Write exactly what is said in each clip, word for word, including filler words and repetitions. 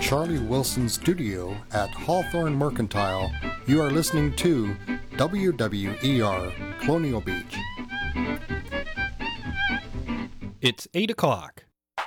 Charlie Wilson studio at Hawthorne Mercantile, you are listening to W W E R Colonial Beach. It's eight o'clock.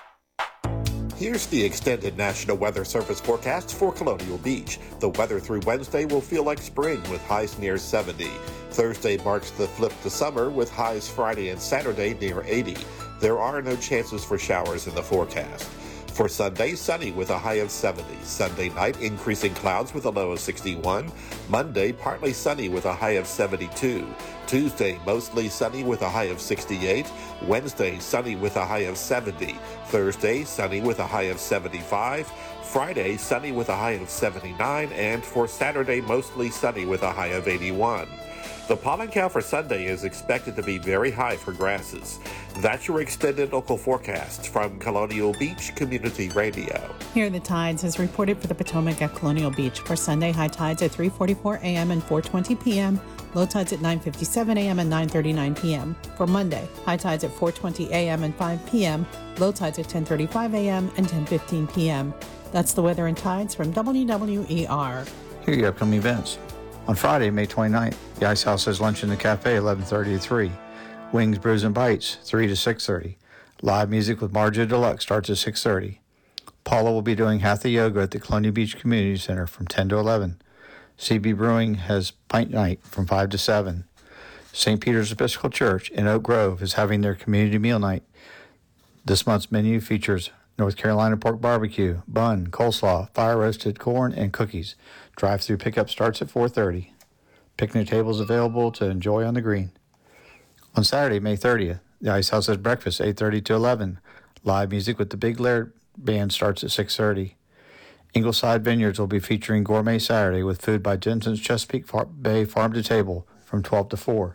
Here's the extended National Weather Service forecast for Colonial Beach. The weather through Wednesday will feel like spring with highs near seventy. Thursday marks the flip to summer with highs Friday and Saturday near eighty. There are no chances for showers in the forecast. For Sunday, sunny with a high of seventy. Sunday night, increasing clouds with a low of sixty-one. Monday, partly sunny with a high of seventy-two. Tuesday, mostly sunny with a high of sixty-eight. Wednesday, sunny with a high of seventy. Thursday, sunny with a high of seventy-five. Friday, sunny with a high of seventy-nine. And for Saturday, mostly sunny with a high of eighty-one. The pollen count for Sunday is expected to be very high for grasses. That's your extended local forecast from Colonial Beach Community Radio. Here are the tides as reported for the Potomac at Colonial Beach. For Sunday, high tides at three forty-four a.m. and four twenty p.m., low tides at nine fifty-seven a.m. and nine thirty-nine p.m. For Monday, high tides at four twenty a.m. and five p.m., low tides at ten thirty-five a.m. and ten fifteen p.m. That's the weather and tides from W W E R. Here are your upcoming events. On Friday, May twenty-ninth, the Ice House has lunch in the cafe, eleven thirty to three. Wings, Brews, and Bites, three to six thirty. Live music with Marja Deluxe starts at six thirty. Paula will be doing Hatha Yoga at the Colonial Beach Community Center from ten to eleven. C B Brewing has Pint Night from five to seven. Saint Peter's Episcopal Church in Oak Grove is having their community meal night. This month's menu features North Carolina pork barbecue, bun, coleslaw, fire-roasted corn, and cookies. Drive-through pickup starts at four thirty. Picnic tables available to enjoy on the green. On Saturday, May thirtieth, the Ice House has breakfast, eight thirty to eleven. Live music with the Big Laird Band starts at six thirty. Ingleside Vineyards will be featuring Gourmet Saturday with food by Jensen's Chesapeake Bay Farm to Table from twelve to four.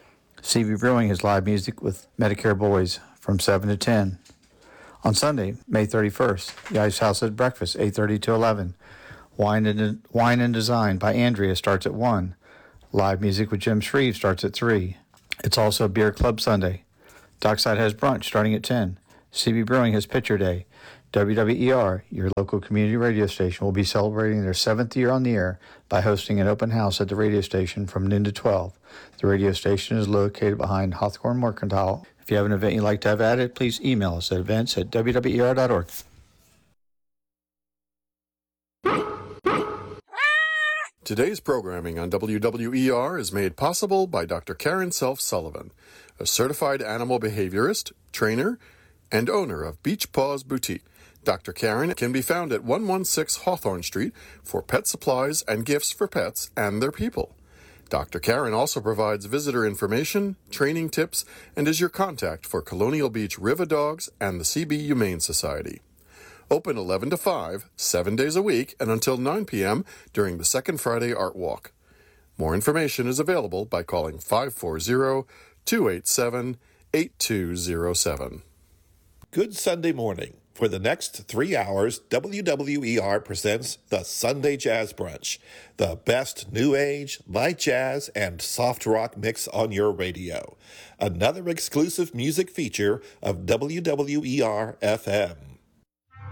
C B Brewing has live music with Medicare Boys from seven to ten. On Sunday, May thirty-first, the Ice House has breakfast, eight thirty to eleven. Wine and, Wine and Design by Andrea starts at one. Live music with Jim Shreve starts at three. It's also Beer Club Sunday. Dockside has brunch starting at ten. C B Brewing has Pitcher Day. W W E R, your local community radio station, will be celebrating their seventh year on the air by hosting an open house at the radio station from noon to twelve. The radio station is located behind Hawthorne Mercantile. If you have an event you'd like to have added, please email us at events at w w e r dot org. Today's programming on W W E R is made possible by Doctor Karen Self Sullivan, a certified animal behaviorist, trainer, and owner of Beach Paws Boutique. Doctor Karen can be found at one sixteen Hawthorne Street for pet supplies and gifts for pets and their people. Doctor Karen also provides visitor information, training tips, and is your contact for Colonial Beach River Dogs and the C B Humane Society. Open eleven to five, seven days a week, and until nine p.m. during the second Friday Art Walk. More information is available by calling five four zero, two eight seven, eight two zero seven. Good Sunday morning. For the next three hours, W W E R presents the Sunday Jazz Brunch, the best new age, light jazz, and soft rock mix on your radio. Another exclusive music feature of W W E R F M.